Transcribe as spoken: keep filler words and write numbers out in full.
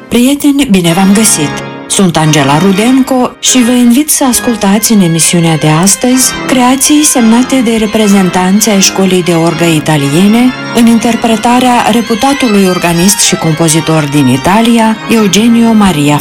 Prieteni, bine v-am găsit! Sunt Angela Rudenco și vă invit să ascultați în emisiunea de astăzi creații semnate de reprezentanți ai școlii de orgă italiene în interpretarea reputatului organist și compozitor din Italia, Eugenio Maria